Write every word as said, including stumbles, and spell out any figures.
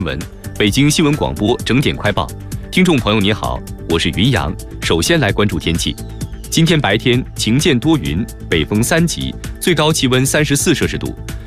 闻，北京新闻广播整点快报，听众朋友你好，我是云阳。首先来关注天气。今天白天晴间多云，北风三级，最高气温三十四摄氏度，